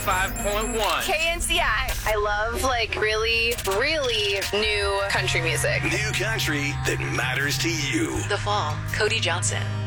95.1. KNCI. I love, like, really, really new country music. New country that matters to you. The Fall, Cody Johnson.